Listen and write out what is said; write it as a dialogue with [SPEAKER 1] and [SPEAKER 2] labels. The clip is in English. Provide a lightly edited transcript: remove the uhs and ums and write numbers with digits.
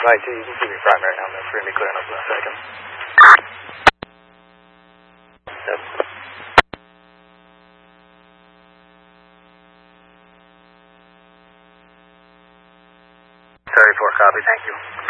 [SPEAKER 1] Right, so you can keep your primary on this. We're going to be clearing up in a second. Yep. 34, copy, thank you.